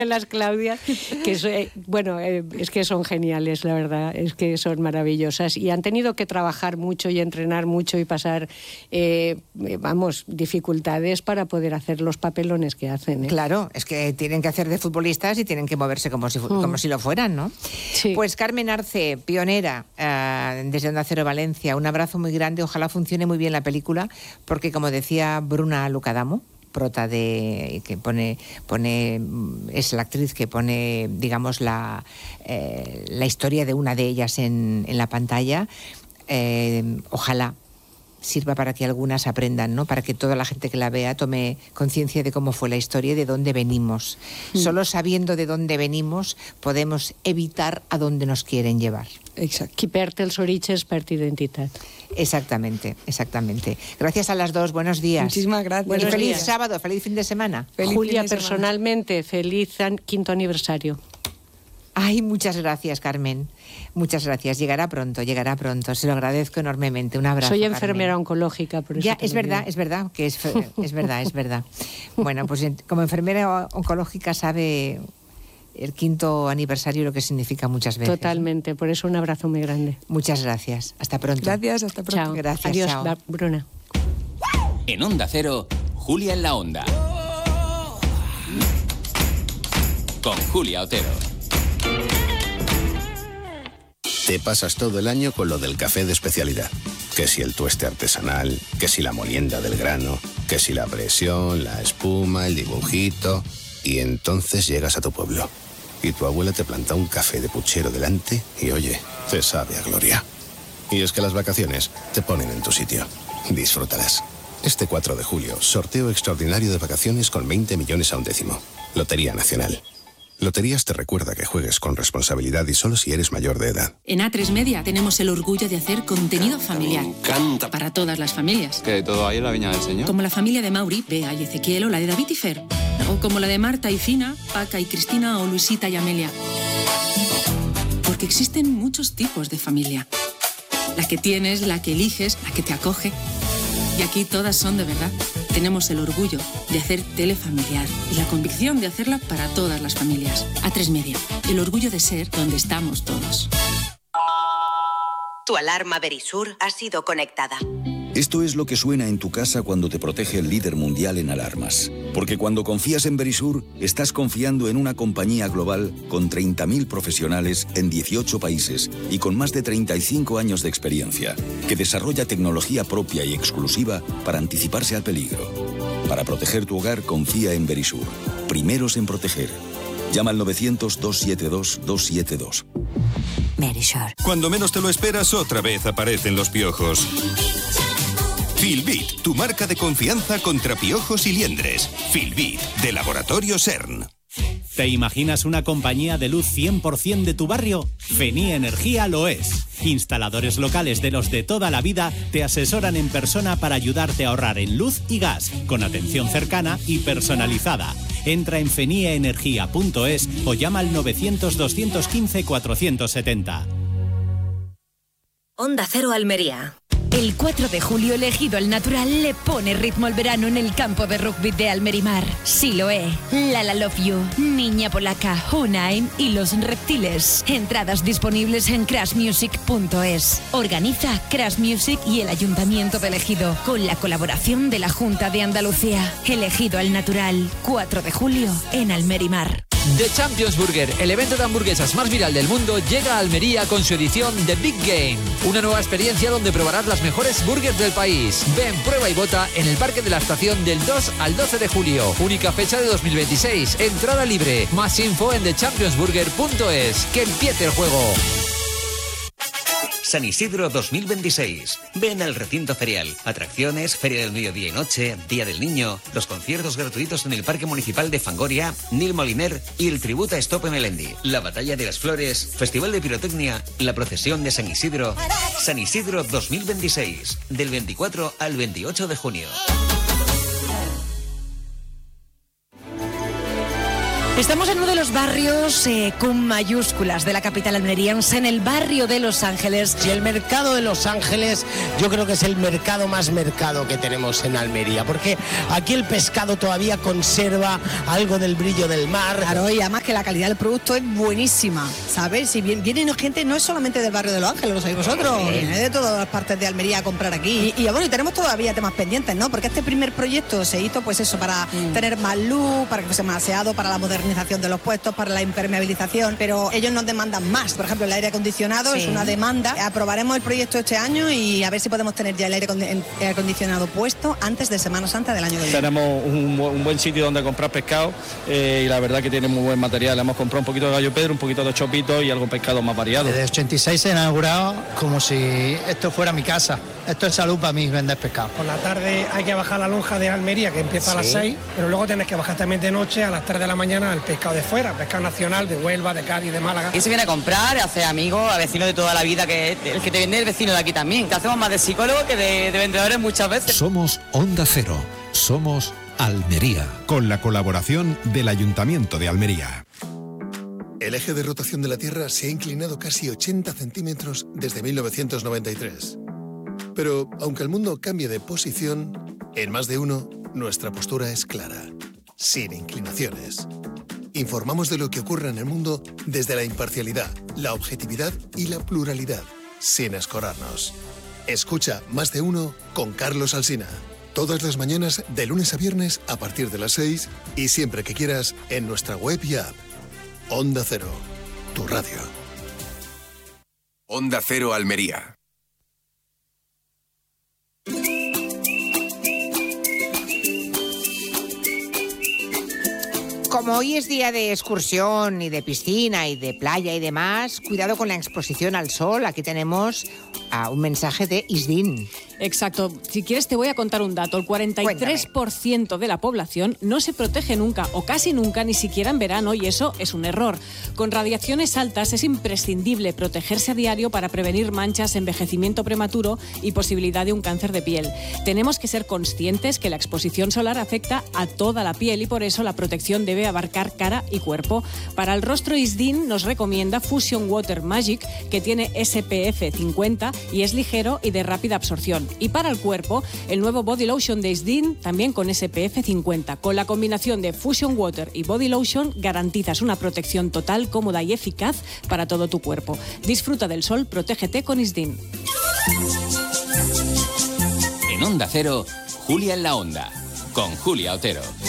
las Claudias, que bueno, es que son geniales, la verdad, es que son maravillosas y han tenido que trabajar mucho y entrenar mucho y pasar, dificultades para poder hacer los papelones que hacen. Claro, es que tienen que hacer de futbolistas y tienen que moverse como si lo fueran, ¿no? Sí. Pues Carmen Arce, pionera desde Onda Cero Valencia, un abrazo muy grande, ojalá funcione muy bien la película, porque como decía Bruna Lucadamo, prota que es la actriz que pone, digamos, la historia de una de ellas en la pantalla. Ojalá sirva para que algunas aprendan, ¿no? Para que toda la gente que la vea tome conciencia de cómo fue la historia y de dónde venimos. Solo sabiendo de dónde venimos podemos evitar a dónde nos quieren llevar. Exacto. Qui perd els orígens perd identitat. Exactamente. Gracias a las dos, buenos días. Muchísimas gracias. Y feliz sábado, feliz fin de semana. Julia, personalmente, feliz 5º aniversario. Ay, muchas gracias, Carmen. Muchas gracias. Llegará pronto. Se lo agradezco enormemente. Un abrazo. Soy enfermera oncológica, por eso. Ya, es verdad, que es verdad. Bueno, pues como enfermera oncológica sabe el 5º aniversario lo que significa muchas veces. Totalmente, por eso un abrazo muy grande. Muchas gracias. Hasta pronto. Gracias, hasta pronto. Chao. Gracias, Adiós, chao. Bruna. En Onda Cero, Julia en la Onda. Con Julia Otero. Te pasas todo el año con lo del café de especialidad. Que si el tueste artesanal, que si la molienda del grano, que si la presión, la espuma, el dibujito. Y entonces llegas a tu pueblo. Y tu abuela te planta un café de puchero delante y, oye, te sabe a gloria. Y es que las vacaciones te ponen en tu sitio. Disfrútalas. Este 4 de julio, sorteo extraordinario de vacaciones con 20 millones a un décimo. Lotería Nacional. Loterías te recuerda que juegues con responsabilidad y solo si eres mayor de edad. En A3 Media tenemos el orgullo de hacer contenido familiar. Me encanta. Para todas las familias. ¿Que todo hay en la Viña del Señor? Como la familia de Mauri, Bea y Ezequiel, o la de David y Fer. O como la de Marta y Fina, Paca y Cristina, o Luisita y Amelia. Porque existen muchos tipos de familia. La que tienes, la que eliges, la que te acoge. Y aquí todas son de verdad. Tenemos el orgullo de hacer tele familiar y la convicción de hacerla para todas las familias. A3 Media, el orgullo de ser donde estamos todos. Tu alarma Verisur ha sido conectada. Esto es lo que suena en tu casa cuando te protege el líder mundial en alarmas. Porque cuando confías en Verisur, estás confiando en una compañía global con 30.000 profesionales en 18 países y con más de 35 años de experiencia, que desarrolla tecnología propia y exclusiva para anticiparse al peligro. Para proteger tu hogar, confía en Verisur. Primeros en proteger. Llama al 900-272-272. Verisur. Cuando menos te lo esperas, otra vez aparecen los piojos. Filbit, tu marca de confianza contra piojos y liendres. Filbit, de Laboratorio CERN. ¿Te imaginas una compañía de luz 100% de tu barrio? Fenía Energía lo es. Instaladores locales de los de toda la vida te asesoran en persona para ayudarte a ahorrar en luz y gas, con atención cercana y personalizada. Entra en feniaenergia.es o llama al 900-215-470. Onda Cero Almería. El 4 de julio, Elegido al Natural le pone ritmo al verano en el campo de rugby de Almerimar. Siloé, Lala Love You, Niña Polaca, Hunaim y Los Reptiles. Entradas disponibles en crashmusic.es. Organiza Crash Music y el Ayuntamiento de Elegido, con la colaboración de la Junta de Andalucía. Elegido al Natural, 4 de julio en Almerimar. The Champions Burger, el evento de hamburguesas más viral del mundo, llega a Almería con su edición The Big Game. Una nueva experiencia donde probarás las mejores burgers del país. Ven, prueba y vota en el Parque de la Estación del 2 al 12 de julio. Única fecha de 2026. Entrada libre. Más info en thechampionsburger.es. ¡Que empiece el juego! San Isidro 2026. Ven al recinto ferial. Atracciones, Feria del Mediodía y Noche, Día del Niño, los conciertos gratuitos en el Parque Municipal de Fangoria, Nil Moliner y el tributo a Estope Melendi. La Batalla de las Flores, Festival de Pirotecnia, la Procesión de San Isidro. San Isidro 2026. Del 24 al 28 de junio. Estamos en uno de los barrios con mayúsculas de la capital almeriense, en el barrio de Los Ángeles. Y el mercado de Los Ángeles yo creo que es el mercado más mercado que tenemos en Almería, porque aquí el pescado todavía conserva algo del brillo del mar. Claro, y además que la calidad del producto es buenísima, ¿sabes? Si viene gente no es solamente del barrio de Los Ángeles, lo sabéis vosotros, viene de todas las partes de Almería a comprar aquí. Y bueno, y tenemos todavía temas pendientes, ¿no? Porque este primer proyecto se hizo, pues eso, para tener más luz, para que fuese más aseado, para la modernización de los puestos, para la impermeabilización, pero ellos nos demandan más. Por ejemplo, el aire acondicionado es una demanda. Aprobaremos el proyecto este año y a ver si podemos tener ya el aire acondicionado puesto antes de Semana Santa del año que viene. Tenemos un buen sitio donde comprar pescado y la verdad que tiene muy buen material. Hemos comprado un poquito de gallo pedro, un poquito de chopito y algo pescado más variado. Desde el 86 se ha inaugurado como si esto fuera mi casa. Esto es salud para mí, vender pescado. Por la tarde hay que bajar la lonja de Almería, que empieza a las 6, pero luego tienes que bajar también de noche a las 3 de la mañana el pescado de fuera, pescado nacional de Huelva, de Cádiz, de Málaga. Y se viene a comprar, a hacer amigos, a vecinos de toda la vida, que el que te vende el vecino de aquí también, que hacemos más de psicólogos que de vendedores muchas veces. Somos Onda Cero, somos Almería. Con la colaboración del Ayuntamiento de Almería. El eje de rotación de la Tierra se ha inclinado casi 80 centímetros desde 1993. Pero, aunque el mundo cambie de posición, en Más de Uno, nuestra postura es clara, sin inclinaciones. Informamos de lo que ocurre en el mundo desde la imparcialidad, la objetividad y la pluralidad, sin escorarnos. Escucha Más de Uno con Carlos Alsina. Todas las mañanas, de lunes a viernes, a partir de las 6 y siempre que quieras, en nuestra web y app. Onda Cero, tu radio. Onda Cero Almería. Como hoy es día de excursión y de piscina y de playa y demás, cuidado con la exposición al sol. Aquí tenemos un mensaje de Isdin. Exacto. Si quieres te voy a contar un dato. El 43% de la población no se protege nunca o casi nunca, ni siquiera en verano, y eso es un error. Con radiaciones altas es imprescindible protegerse a diario para prevenir manchas, envejecimiento prematuro y posibilidad de un cáncer de piel. Tenemos que ser conscientes que la exposición solar afecta a toda la piel y por eso la protección debe abarcar cara y cuerpo. Para el rostro, Isdin nos recomienda Fusion Water Magic, que tiene SPF 50 y es ligero y de rápida absorción. Y para el cuerpo, el nuevo Body Lotion de Isdin, también con SPF 50. Con la combinación de Fusion Water y Body Lotion garantizas una protección total, cómoda y eficaz para todo tu cuerpo. Disfruta del sol, protégete con Isdin. En Onda Cero, Julia en la Onda, con Julia Otero.